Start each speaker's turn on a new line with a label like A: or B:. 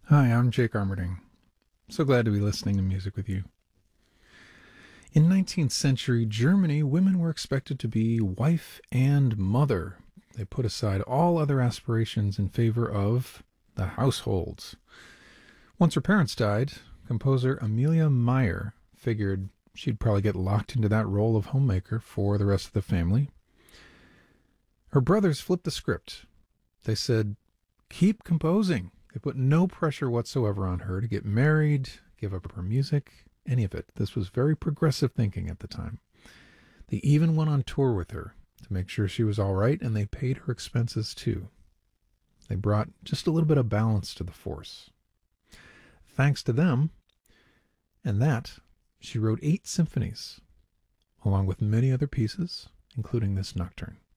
A: Hi, I'm Jake Armerding. So glad to be listening to music with you. In 19th century Germany, women were expected to be wife and mother. They put aside all other aspirations in favor of the households. Once her parents died, composer Amelia Meyer figured she'd probably get locked into that role of homemaker for the rest of the family. Her brothers flipped the script. They said, keep composing. They put no pressure whatsoever on her to get married, give up her music, any of it. This was very progressive thinking at the time. They even went on tour with her to make sure she was all right, and they paid her expenses too. They brought just a little bit of balance to the force. Thanks to them, and that, she wrote 8 symphonies, along with many other pieces, including this nocturne.